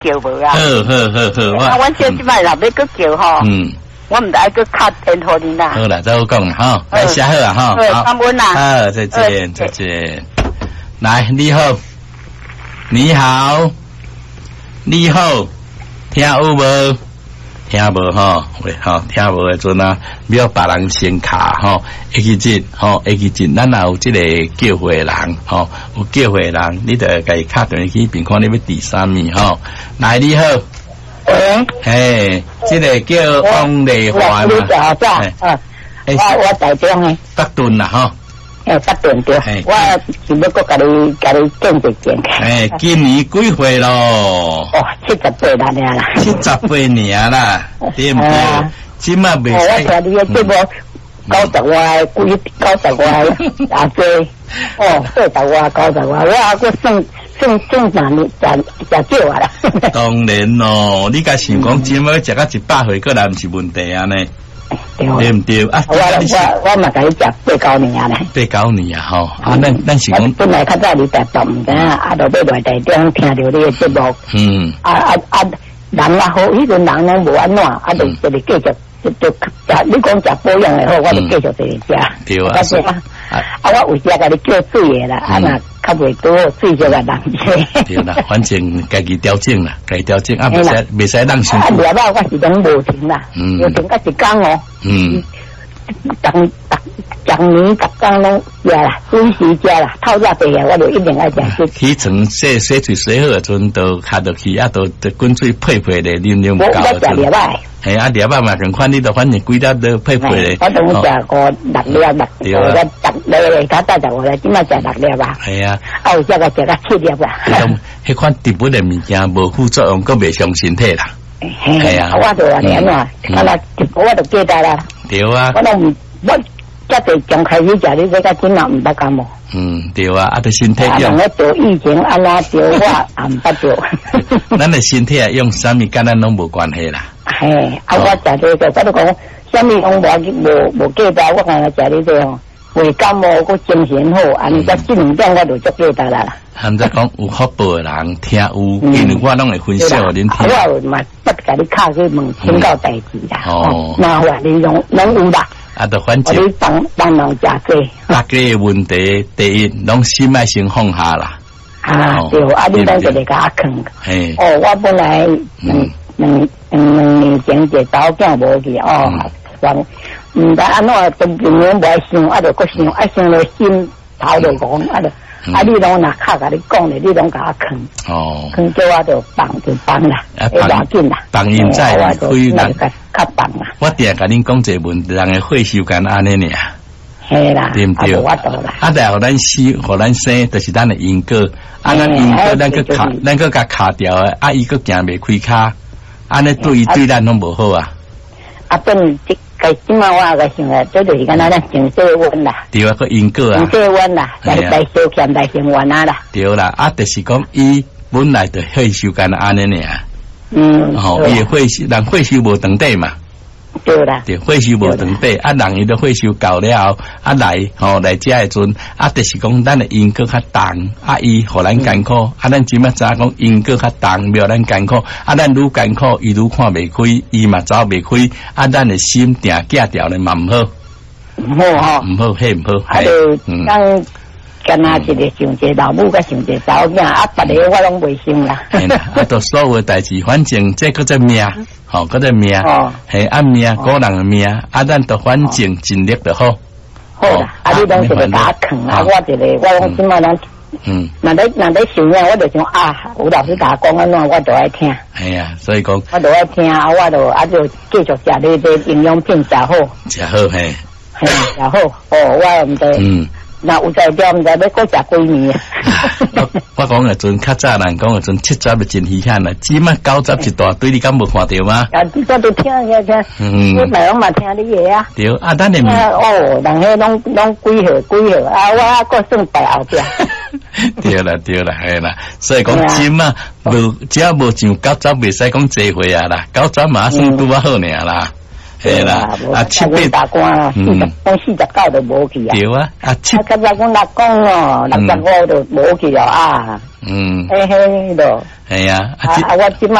叫无啊？ 好， 啊，阮这即摆若要搁叫吼，我唔爱搁卡电互你啦。 好啦，再我讲啦哈，来写好啊哈， 好，感恩啦。 好，再见，再见。来，你好，你好，你好，听有无？听无吼，喂吼，听无的阵啊，要别人先卡吼，会去接吼，会去接，咱也有即个叫会人吼，有叫会人，你得家己卡电话去边看你要第三面吼。来，你好，嘿，即个叫王丽华嘛， 我台中诶， 北屯啦吼。 北屯对，我是要搁甲你见一见。 今年几岁咯？ 哦，78年啦。 78年啦，对唔对？即马未使。 我听你嘅节目90外，90外啊多。哦，80外90外，我还搁算哪年食少啊啦。 当然咯，你甲想讲即马食到100岁，个人毋是问题啊呢？对唔对啊？ 我嘛甲你食89年咧，89 年啊吼！啊，咱是讲本来较早你台北毋知影，啊，就要来台中听着你嘅节目。人啊好，迄阵人拢无安怎，啊，就继续就食。你讲食保养诶好，我就继续继续食。 对啊。 我有时甲你叫水诶啦，啊那较袂多水就来人些。 对啦，反正家己调整啦，家己调整啊，袂使让辛苦。 啊，料吧，我是拢无停啦，无停到一工哦。逐年逐工拢食啦，准时食啦，透早白呀，我就一定爱食。 起床洗嘴洗好诶，阵都下落去，啊，都滚水配配咧，啉不够。 我食料吧。 系啊，料吧嘛，同款你都反正几粒都配配咧。 我都食过6粒，对啊，10粒，较早就我咧，今仔食6粒吧。 系啊， 啊有食个7粒啦。 迄款植物诶物件无副作用，佫袂伤身体啦。 系啊，我就安尼啊，啊那我就记得啦。 对啊。 我拢我遮侪从开始食，你这个今仔毋捌感冒。 对啊，啊，对身体用。 我做以前安那着，我也毋捌着。 咱的身体啊，用啥物跟咱拢无关系啦。 嘿，啊，我食这个，我都讲啥物拢无记得，我讲食这个哦，袂感冒，佮精神好，安尼才这2点我就足记得啦。 含在讲有福报的人听有，因为我拢会分享互恁听。 我嘛不甲你敲去问请教代志啦。那话你拢有啦。 啊，就反正你帮忙食济。 大家的问题，第一，拢心爱先放下啦。 啊，对，啊，你咱就来甲我囥。嘿。哦，我本来2年前一刀囝无去哦，毋知安怎都永远无爱想，啊，就搁想，啊想了心头就戆，啊就。啊！你拢若较甲你讲咧，你拢甲我囥，囥叫我就放啦，会要紧啦。 放因在， 所以人较放啦。 我定甲恁讲一个问题，人的血修干安尼尔。 系啦， 对唔对？ 我懂啦。 啊，但互咱生，就是咱的因果。啊，咱因果咱个甲卡掉的，啊，伊个行袂开卡，安尼对咱拢无好啊。 啊，本今晚我个想啊，这就是敢若咱情绪温啦。 对啊，个因果啊。 情绪温啦，来消欠来生完啊啦。 对啦，啊，就是讲伊本来就血修干安尼尔。伊血修无长短嘛。 对啦。 对，血修无长短，啊，人伊都血修够了后，啊来遮诶阵，啊，就是讲咱的因果较重，啊，伊互咱艰苦，啊，咱即马知影讲因果较重，袂互咱艰苦，啊，咱愈艰苦，伊愈看袂开，伊嘛走袂开，啊，咱的心定架掉咧嘛毋好， 毋好吼， 毋好，迄毋好， 啊，就当干那一个想一个老母，甲想一个查某囝，啊，别个我拢袂想啦。 啊，都所有代志，反正这个命。嗰个命，系按命，个人的命，啊，咱都反正尽力就好。 好啦，啊，你拢一个打坑啊，我一个，我讲即摆咱，那在想啊，我就想啊，有老师打讲安怎，我都爱听。 系啊，所以讲， 我都爱听啊，我就继续食你啲营养品，食好。 食好嘿， 食好，我唔知。那有在掉，唔知要搁食几年啊？ 我讲个阵较早人讲个阵70就真稀罕啦，只嘛90一大堆，你敢无看到吗？ 啊，我都听。我咪拢嘛听你个啊。 对，啊，咱的人迄拢几岁啊？我搁算排后边。 对啦，系啦，所以讲真嘛，只要无像90袂使讲济岁啊啦，90嘛算拄啊好尔啦。 系啦，啊七大官啊，49都无去啊。 对啊，啊七。 啊，刚才讲6公哦，65都无去了啊。嘿咯。 系啊， 我即马